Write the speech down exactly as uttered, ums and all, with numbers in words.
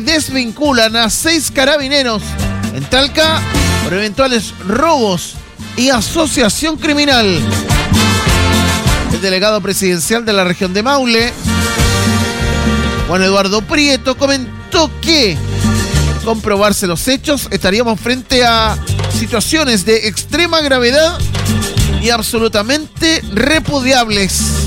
desvinculan a seis carabineros en Talca por eventuales robos y asociación criminal. El delegado presidencial de la región de Maule, Juan Eduardo Prieto, comentó que, al comprobarse los hechos, estaríamos frente a situaciones de extrema gravedad y absolutamente repudiables.